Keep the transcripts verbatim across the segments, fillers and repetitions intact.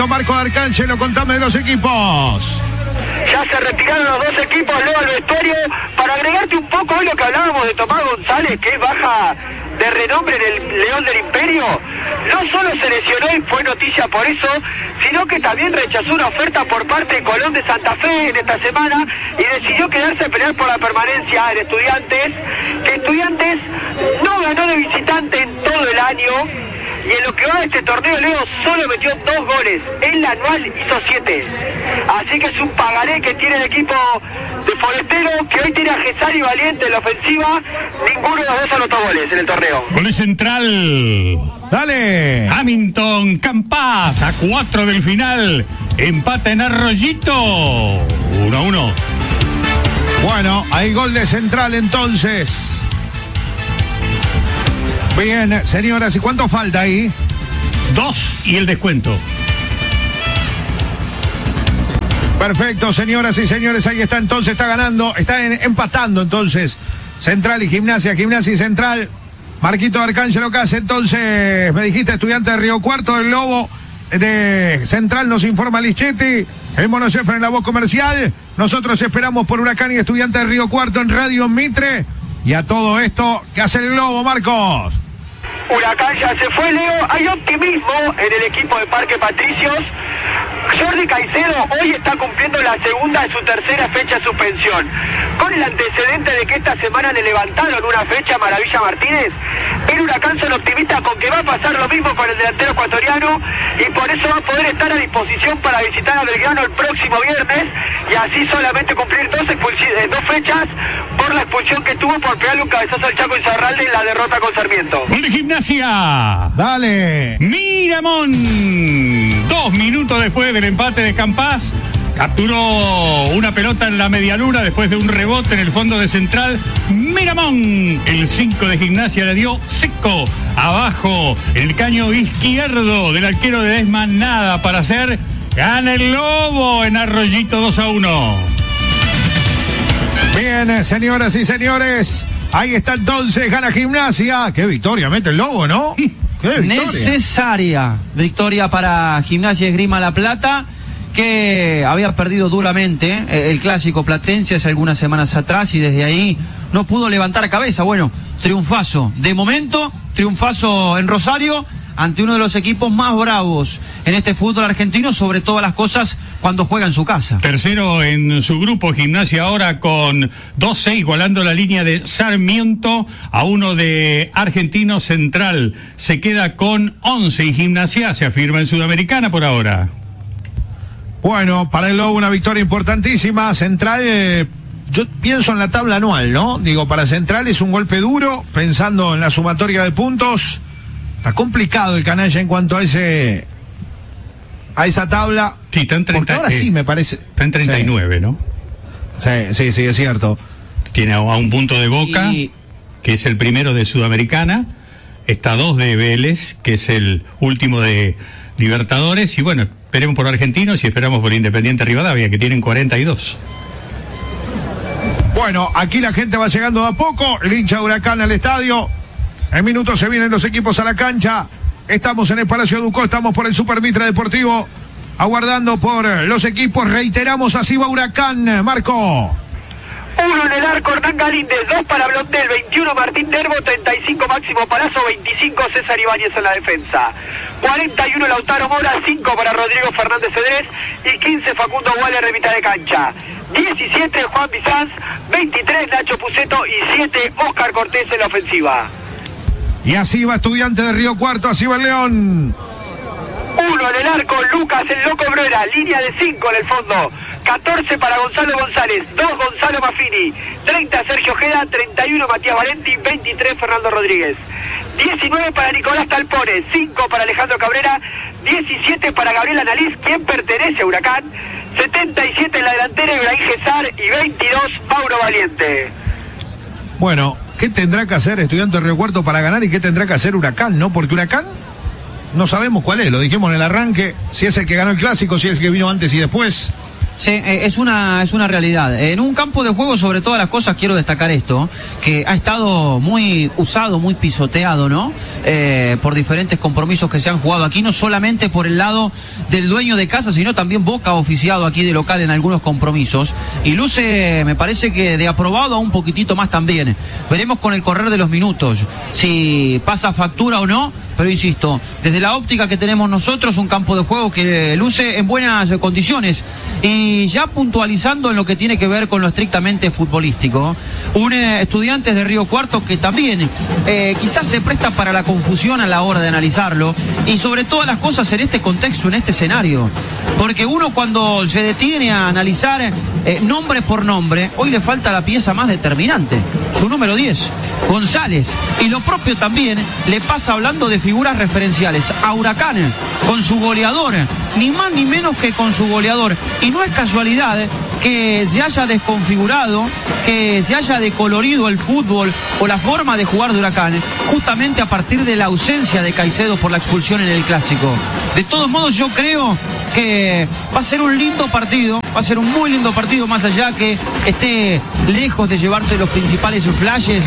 Marco D'Arcángelo, contame de los equipos. Ya se retiraron los dos equipos, Leo, al vestuario. Para agregarte un poco hoy lo que hablábamos de Tomás González, que es baja de renombre en el León del Imperio, no solo se lesionó y fue noticia por eso, sino que también rechazó una oferta por parte de Colón de Santa Fe en esta semana y decidió quedarse a pelear por la permanencia en Estudiantes, que Estudiantes no ganó de visitante en todo el año. Y en lo que va de este torneo, Leo solo metió dos goles. En la anual hizo siete. Así que es un pagaré que tiene el equipo de Forestero, que hoy tiene a Gesari Valiente en la ofensiva. Ninguno de los dos anotó goles en el torneo. Gol central. Dale. Hamilton Campas a cuatro del final. Empata en Arroyito. uno a uno. Bueno, hay gol de Central entonces. Bien, señoras, ¿y cuánto falta ahí? Dos y el descuento. Perfecto, señoras y señores, ahí está entonces, está ganando, está en, empatando entonces Central y Gimnasia, Gimnasia y Central. Marquito D'Arcángelo Cas, entonces, me dijiste, Estudiante de Río Cuarto, el Lobo de Central nos informa Lichetti, el Mono Jefe en la voz comercial. Nosotros esperamos por Huracán y Estudiante de Río Cuarto en Radio Mitre. Y a todo esto, ¿qué hace el Globo, Marcos? Huracán ya se fue, Leo. Hay optimismo en el equipo de Parque Patricios. Jordi Caicedo hoy está cumpliendo la segunda de su tercera fecha de suspensión. Con el antecedente de que esta semana le levantaron una fecha a Maravilla Martínez, el Huracán son optimistas con que va a pasar lo mismo con el delantero ecuatoriano y por eso va a poder estar a disposición para visitar a Belgrano el próximo viernes y así solamente cumplir dos, eh, dos fechas por la expulsión que tuvo por pegarle un cabezazo al Chaco Izarralde en la derrota con Sarmiento. ¡Gol de Gimnasia! ¡Dale! Miramón, dos minutos después del empate de Campas, capturó una pelota en la medialuna después de un rebote en el fondo de Central. Miramón, el cinco de Gimnasia le dio seco abajo el caño izquierdo del arquero de Desma, nada para hacer. Gana el Lobo en Arroyito dos a uno. Bien, señoras y señores, ahí está entonces, gana Gimnasia. Qué victoria mete el Lobo, ¿no? Qué victoria. Necesaria victoria para Gimnasia Esgrima La Plata, que había perdido duramente el clásico platense hace algunas semanas atrás y desde ahí no pudo levantar cabeza. Bueno, triunfazo de momento, triunfazo en Rosario ante uno de los equipos más bravos en este fútbol argentino, sobre todas las cosas cuando juega en su casa. Tercero en su grupo, Gimnasia ahora con doce, igualando la línea de Sarmiento a uno de Argentino. Central se queda con once y Gimnasia se afirma en Sudamericana por ahora. Bueno, para el Lobo una victoria importantísima. Central, eh, yo pienso en la tabla anual, ¿no? Digo, para Central es un golpe duro, pensando en la sumatoria de puntos. Está complicado el canalla en cuanto a ese a esa tabla. Sí, está en treinta, ahora eh, sí me parece. Está en treinta y nueve, sí. ¿no? Sí, sí, sí, es cierto. Tiene a, a un punto de Boca, y... que es el primero de Sudamericana. Está a dos de Vélez, que es el último de Libertadores. Y bueno, esperemos por Argentinos y esperamos por Independiente Rivadavia, que tienen cuarenta y dos. Bueno, aquí la gente va llegando de a poco. El hincha de Huracán al estadio. En minutos se vienen los equipos a la cancha. Estamos en el Palacio Ducó, estamos por el Super Mitre Deportivo, aguardando por los equipos. Reiteramos, así va Huracán, Marco. Uno en el arco, Hernán Galíndez, dos para Blondel, veintiuno Martín Nervo, treinta y cinco Máximo Palazzo, veinticinco César Ibáñez en la defensa. cuarenta y uno Lautaro Mora, cinco para Rodrigo Fernández Cedrés y quince Facundo Waller de mitad de cancha. diecisiete Juan Bizanz, veintitrés Nacho Puceto y siete Oscar Cortés en la ofensiva. Y así va Estudiante de Río Cuarto, así va el León. Uno en el arco, Lucas el Loco Bruera, línea de cinco en el fondo. catorce para Gonzalo González, dos Gonzalo Maffini, treinta Sergio Ojeda, treinta y uno Matías Valenti, veintitrés Fernando Rodríguez. diecinueve para Nicolás Talpone, cinco para Alejandro Cabrera, diecisiete para Gabriel Analiz, quien pertenece a Huracán, setenta y siete en la delantera Ibrahim Gesar y veintidós Mauro Valiente. Bueno, ¿qué tendrá que hacer Estudiante de Río Cuarto para ganar y qué tendrá que hacer Huracán, no? Porque Huracán no sabemos cuál es, lo dijimos en el arranque, si es el que ganó el clásico, si es el que vino antes y después. Sí, eh, es una es una realidad. En un campo de juego, sobre todas las cosas, quiero destacar esto, que ha estado muy usado, muy pisoteado, ¿no? Eh, por diferentes compromisos que se han jugado aquí, no solamente por el lado del dueño de casa, sino también Boca ha oficiado aquí de local en algunos compromisos. Y luce, me parece que de aprobado a un poquitito más también. Veremos con el correr de los minutos si pasa factura o no, pero insisto, desde la óptica que tenemos nosotros, un campo de juego que luce en buenas condiciones. Y ya puntualizando en lo que tiene que ver con lo estrictamente futbolístico, un eh, Estudiantes de Río Cuarto que también eh, quizás se presta para la confusión a la hora de analizarlo, y sobre todas las cosas en este contexto, en este escenario, porque uno cuando se detiene a analizar eh, nombre por nombre, hoy le falta la pieza más determinante, su número diez, González, y lo propio también le pasa hablando de figuras referenciales a Huracán, con su goleador, ni más ni menos que con su goleador. Y no es casualidad que se haya desconfigurado, que se haya decolorido el fútbol o la forma de jugar de Huracán, justamente a partir de la ausencia de Caicedo por la expulsión en el Clásico. De todos modos, yo creo que va a ser un lindo partido, va a ser un muy lindo partido, más allá que esté lejos de llevarse los principales flashes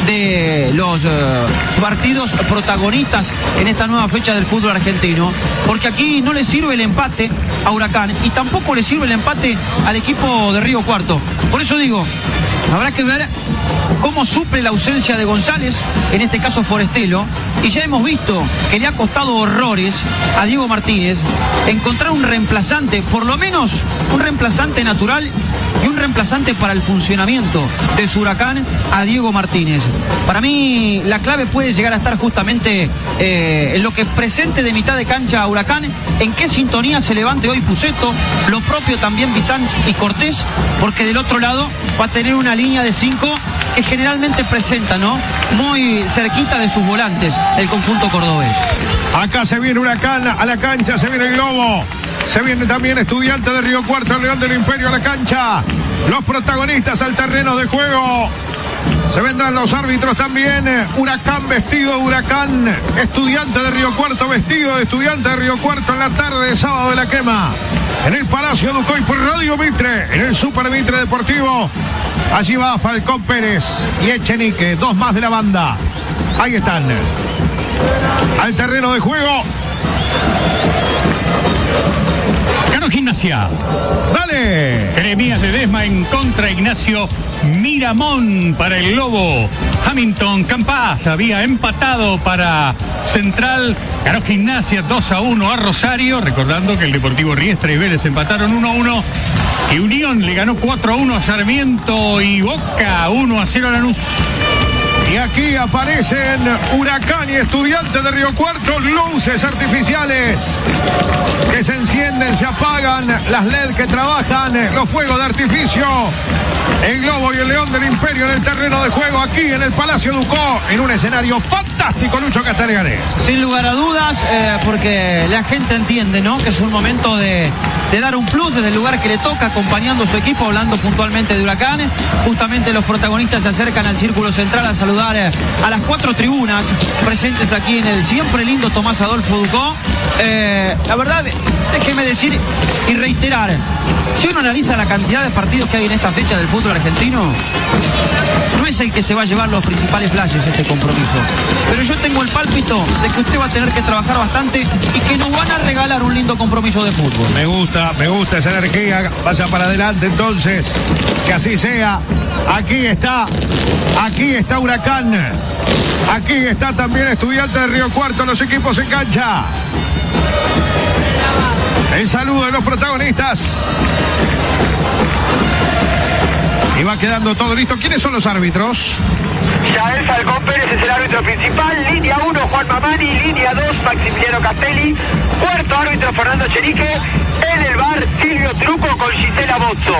de los uh, partidos protagonistas en esta nueva fecha del fútbol argentino, porque aquí no le sirve el empate a Huracán y tampoco le sirve el empate al equipo de Río Cuarto. Por eso digo, habrá que ver cómo suple la ausencia de González, en este caso Forestelo, y ya hemos visto que le ha costado horrores a Diego Martínez encontrar un reemplazante, por lo menos un reemplazante natural y un reemplazante para el funcionamiento de su Huracán a Diego Martínez. Para mí la clave puede llegar a estar justamente eh, en lo que presente de mitad de cancha a Huracán, en qué sintonía se levante hoy Pusetto, lo propio también Bizanz y Cortés, porque del otro lado va a tener una línea de cinco que generalmente presenta, ¿no? Muy cerquita de sus volantes el conjunto cordobés. Acá se viene Huracán a la cancha, se viene el Globo. Se viene también Estudiante de Río Cuarto, León del Imperio a la cancha. Los protagonistas al terreno de juego. Se vendrán los árbitros también. Huracán vestido de Huracán. Estudiante de Río Cuarto vestido de Estudiante de Río Cuarto en la tarde de sábado de la quema. En el Palacio Ducoy por Radio Mitre. En el Super Mitre Deportivo. Allí va Falcón Pérez y Echenique. Dos más de la banda. Ahí están. Al terreno de juego. Ganó Gimnasia. ¡Dale! Jeremías Ledesma en contra Ignacio Miramón para el Globo. Hamilton Campas había empatado para Central. Ganó Gimnasia dos a uno a Rosario. Recordando que el Deportivo Riestra y Vélez empataron uno a uno. Y Unión le ganó cuatro a uno a Sarmiento y Boca uno a cero a Lanús. Y aquí aparecen Huracán y Estudiantes de Río Cuarto, luces artificiales que se encienden, se apagan, las L E D que trabajan, los fuegos de artificio, el Globo y el León del Imperio en el terreno de juego aquí en el Palacio Ducó, en un escenario fantástico, Lucho Castanegares. Sin lugar a dudas, eh, porque la gente entiende, ¿no?, que es un momento de, de dar un plus desde el lugar que le toca, acompañando a su equipo, hablando puntualmente de Huracán. Justamente los protagonistas se acercan al círculo central a saludar a las cuatro tribunas presentes aquí en el siempre lindo Tomás Adolfo Ducó. Eh, la verdad, déjeme decir y reiterar, si uno analiza la cantidad de partidos que hay en esta fecha del fútbol argentino, no es el que se va a llevar los principales flashes este compromiso, pero yo tengo el pálpito de que usted va a tener que trabajar bastante y que nos van a regalar un lindo compromiso de fútbol. Me gusta, me gusta esa energía, vaya para adelante entonces, que así sea. Aquí está, aquí está Huracán, aquí está también Estudiantes de Río Cuarto, los equipos en cancha. El saludo de los protagonistas. Y va quedando todo listo. ¿Quiénes son los árbitros? Yael Falcón Pérez es el árbitro principal. Línea uno, Juan Mamani. Línea dos, Maximiliano Castelli. Cuarto árbitro, Fernando Cherique. En el bar, Silvio Truco con Gisela Bozzo.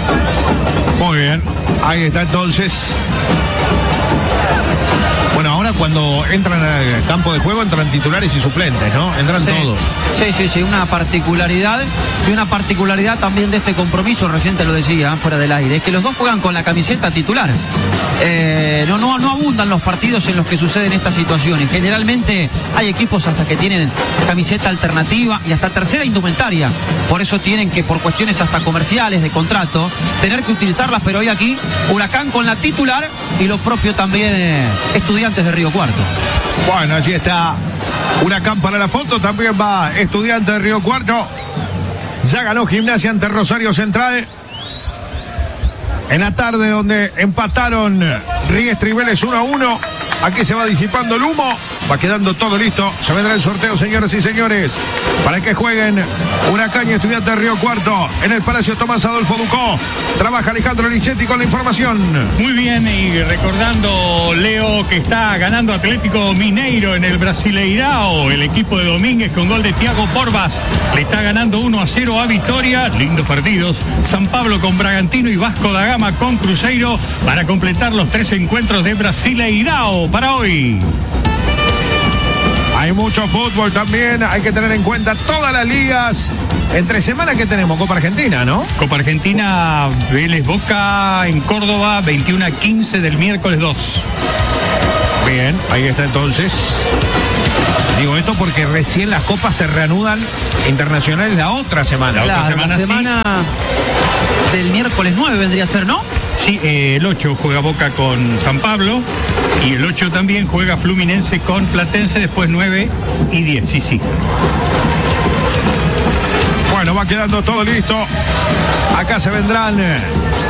Muy bien. Ahí está entonces. Bueno, ahora cuando entran al campo de juego, entran titulares y suplentes, ¿no? Entran sí, todos. Sí, sí, sí, una particularidad y una particularidad también de este compromiso, recién te lo decía, fuera del aire, es que los dos juegan con la camiseta titular. Eh, no, no, no abundan los partidos en los que suceden estas situaciones. Generalmente hay equipos hasta que tienen camiseta alternativa y hasta tercera indumentaria. Por eso tienen que, por cuestiones hasta comerciales, de contrato, tener que utilizarlas, pero hoy aquí, Huracán con la titular y lo propio también eh, Estudiantes de Río Cuarto. Bueno, allí está Huracán para la foto, también va Estudiantes de Río Cuarto. Ya ganó Gimnasia ante Rosario Central. En la tarde donde empataron Riestra y Vélez uno a uno. Aquí se va disipando el humo. Va quedando todo listo. Se vendrá el sorteo, señoras y señores, para que jueguen Huracán y Estudiantes de Río Cuarto en el Palacio Tomás Adolfo Ducó. Trabaja Alejandro Lichetti con la información. Muy bien, y recordando, Leo, que está ganando Atlético Mineiro en el Brasileirao. El equipo de Domínguez con gol de Thiago Borbas le está ganando uno a cero a Vitória. Lindos partidos. San Pablo con Bragantino y Vasco da Gama con Cruzeiro para completar los tres encuentros de Brasileirao para hoy. Hay mucho fútbol también, hay que tener en cuenta todas las ligas. Entre semana que tenemos Copa Argentina, ¿no? Copa Argentina, Vélez Boca en Córdoba, veintiuno a quince del miércoles dos. Bien, ahí está entonces. Digo esto porque recién las copas se reanudan internacionales la otra semana. La otra otra semana, semana, semana sí. Del miércoles nueve vendría a ser, ¿no? Sí, eh, el ocho juega Boca con San Pablo y el ocho también juega Fluminense con Platense, después nueve y diez, sí, sí. Bueno, va quedando todo listo. Acá se vendrán